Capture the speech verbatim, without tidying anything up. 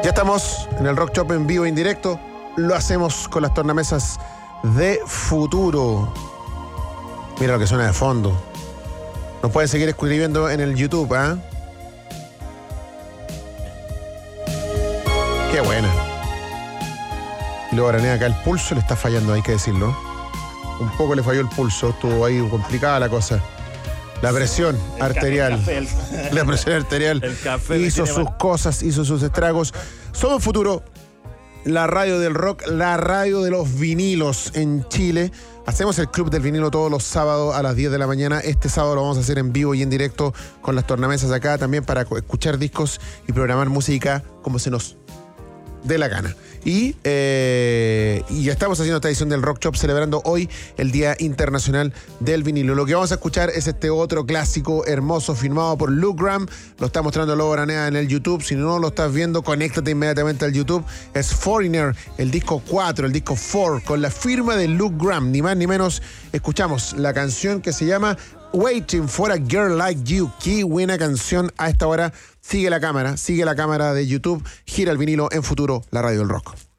Ya estamos en el Rock Shop en vivo e indirecto. Lo hacemos con las tornamesas de Futuro. Mira lo que suena de fondo. Nos pueden seguir escribiendo en el YouTube, ¿ah? ¿eh? Qué buena. Y luego Aranea acá el pulso le está fallando, hay que decirlo. Un poco le falló el pulso, estuvo ahí complicada la cosa. La presión el arterial. Café, el café, el... La presión arterial el café hizo sus mal. cosas, hizo sus estragos. Somos Futuro, la radio del rock, la radio de los vinilos en Chile. Hacemos el Club del Vinilo todos los sábados a las diez de la mañana. Este sábado lo vamos a hacer en vivo y en directo con las tornamesas acá, también para escuchar discos y programar música como se nos dé la gana. Y, eh, y ya estamos haciendo esta edición del Rock Shop celebrando hoy el Día Internacional del Vinilo. Lo que vamos a escuchar es este otro clásico hermoso firmado por Luke Graham. Lo está mostrando Lobo Aranea en el YouTube. Si no lo estás viendo, conéctate inmediatamente al YouTube. Es Foreigner, el disco cuatro, el disco cuatro, con la firma de Luke Graham. Ni más ni menos, escuchamos la canción que se llama Waiting for a Girl Like You. Qué buena canción a esta hora. Sigue la cámara, sigue la cámara de YouTube, gira el vinilo en Futuro, la radio del rock.